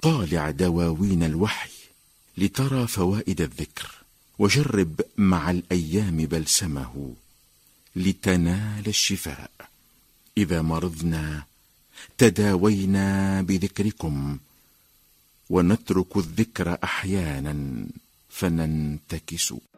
وطالع دواوين الوحي لترى فوائد الذكر، وجرب مع الأيام بلسمه لتنال الشفاء. إذا مرضنا تداوينا بذكركم، ونترك الذكر أحيانا فننتكس.